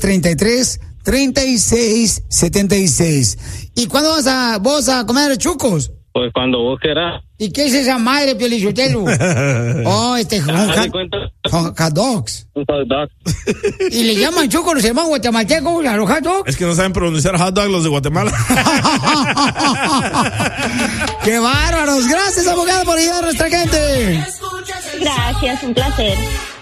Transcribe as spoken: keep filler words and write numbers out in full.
treinta y tres, treinta y seis, setenta y seis. ¿Y cuándo vas a vos a comer chucos? Pues cuando vos querás. ¿Y qué es esa madre, Piolichotelo? Oh, este hot, hot, hot dogs. Un hot dog. ¿Y le llaman chucos los hermanos guatemaltecos a los hot dogs? Es que no saben pronunciar hot dog los de Guatemala. ¡Qué bárbaros! Gracias, abogada, por ayudar a nuestra gente. Gracias, un placer.